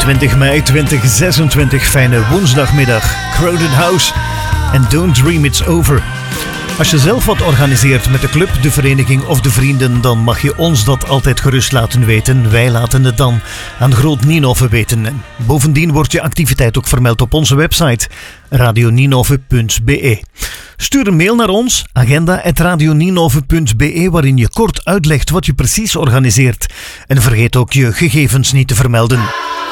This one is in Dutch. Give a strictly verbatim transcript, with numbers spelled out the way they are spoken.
twintig mei tweeduizend zesentwintig, fijne woensdagmiddag. Crowded House en Don't Dream It's Over. Als je zelf wat organiseert met de club, de vereniging of de vrienden, dan mag je ons dat altijd gerust laten weten. Wij laten het dan aan Groot Nienhoven weten. En bovendien wordt je activiteit ook vermeld op onze website radio nienhoven punt b e. Stuur een mail naar ons, agenda at radio nienhoven punt b e, waarin je kort uitlegt wat je precies organiseert. En vergeet ook je gegevens niet te vermelden.